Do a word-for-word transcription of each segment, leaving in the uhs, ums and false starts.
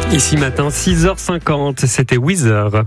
Ici matin, six heures cinquante, c'était Weezer.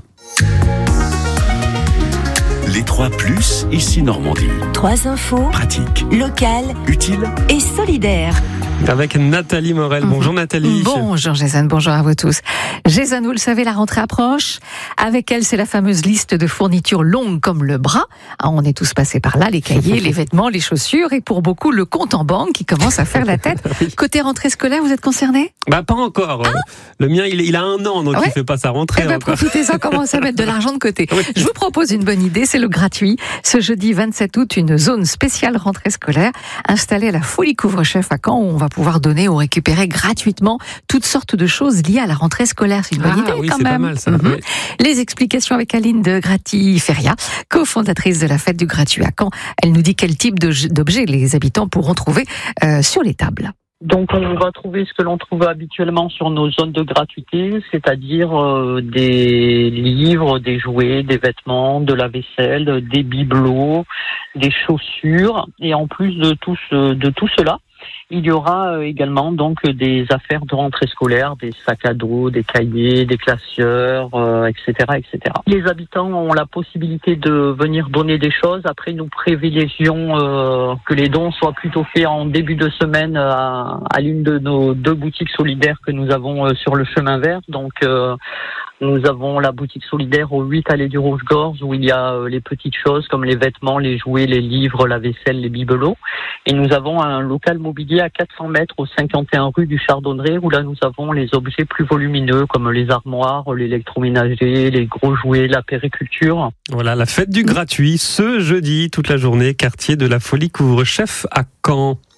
Les trois plus, ici Normandie. Trois infos. Pratique. Locales. Utile. Et solidaires. Avec Nathalie Morel. Bonjour Nathalie. Bonjour Jason, bonjour à vous tous. Jason, vous le savez, la rentrée approche. Avec elle, c'est la fameuse liste de fournitures longues comme le bras. Ah, on est tous passés par là, les cahiers, les vêtements, les chaussures et pour beaucoup, le compte en banque qui commence à faire la tête. Oui. Côté rentrée scolaire, vous êtes concerné ? Bah pas encore. Ah le mien, il, il a un an, donc ouais. il fait pas sa rentrée. Eh ben, profitez-en, commencez à mettre de l'argent de côté. Oui. Je vous propose une bonne idée, c'est le gratuit. Ce jeudi vingt-sept août, une zone spéciale rentrée scolaire installée à la Folie Couvre-Chef à Caen où on va pouvoir donner ou récupérer gratuitement toutes sortes de choses liées à la rentrée scolaire. C'est une bonne ah, idée oui, quand c'est même. Pas mal, ça. Mm-hmm. Oui. Les explications avec Aline de Grati-Feria, cofondatrice de la fête du gratuit à Caen. Elle nous dit quel type de, d'objets les habitants pourront trouver euh, sur les tables. Donc on va trouver ce que l'on trouve habituellement sur nos zones de gratuité, c'est-à-dire euh, des livres, des jouets, des vêtements, de la vaisselle, des bibelots, des chaussures. Et en plus de tout, ce, de tout cela, il y aura également donc des affaires de rentrée scolaire, des sacs à dos, des cahiers, des classeurs, euh, et cetera, et cetera. Les habitants ont la possibilité de venir donner des choses. Après, nous privilégions euh, que les dons soient plutôt faits en début de semaine à, à l'une de nos deux boutiques solidaires que nous avons euh, sur le chemin vert. Donc, euh, nous avons la boutique solidaire au huit allée du Rouge-Gorge où il y a euh, les petites choses comme les vêtements, les jouets, les livres, la vaisselle, les bibelots. Et nous avons un local mobilier à quatre cents mètres au cinquante et un rue du Chardonneret où là nous avons les objets plus volumineux comme les armoires, l'électroménager, les gros jouets, la périculture. Voilà, la fête du gratuit ce jeudi toute la journée, quartier de la Folie Couvre-Chef à Caen.